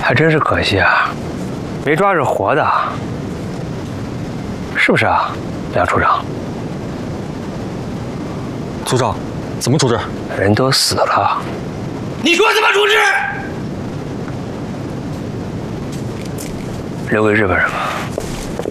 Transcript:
还真是可惜啊，没抓着活的，是不是啊，梁处长？ 组长，怎么处置？ 人都死了， 你说怎么处置？ 留给日本人吧。